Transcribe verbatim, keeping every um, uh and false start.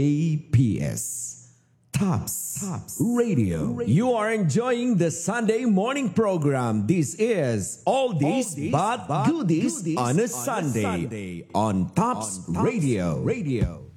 A P S Tops, Tops Radio. You are enjoying the Sunday morning program. This is All This But Goodies on a Sunday on Tops Radio. Radio.